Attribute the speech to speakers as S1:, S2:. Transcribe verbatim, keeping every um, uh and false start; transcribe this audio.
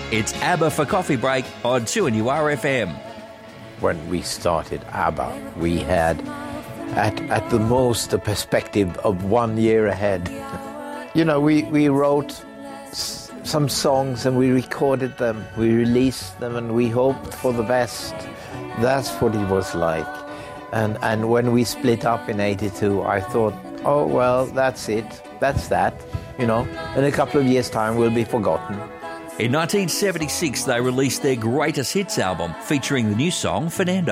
S1: It's ABBA for Coffee Break on two N U R F M.
S2: When we started ABBA, we had at, at the most a perspective of one year ahead. You know, we, we wrote s- some songs and we recorded them, we released them and we hoped for the best. That's what it was like. And, and when we split up in eighty-two, I thought, oh, well, that's it. That's that. You know, in a couple of years' time, we'll be forgotten.
S1: In nineteen seventy-six, they released their greatest hits album featuring the new song, Fernando.